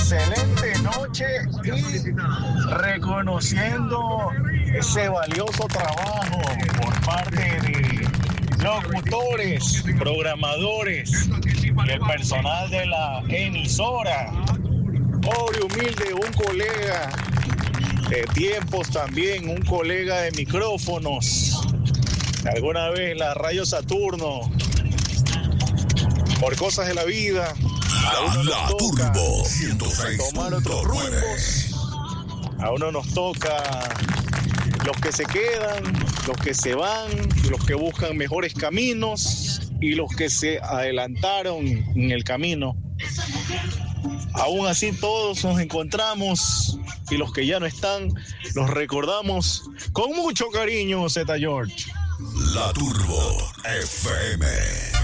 excelente noche y reconociendo ese valioso trabajo por parte de locutores, programadores y el personal de la emisora. Pobre, humilde, un colega de tiempos también, un colega de micrófonos. Alguna vez la Radio Saturno, por cosas de la vida, a uno La nos toca Turbo 106.9. tomar otros rumbos. A uno nos toca los que se quedan, los que se van, los que buscan mejores caminos y los que se adelantaron en el camino. Aún así todos nos encontramos y los que ya no están los recordamos con mucho cariño, Zeta George. La Turbo FM.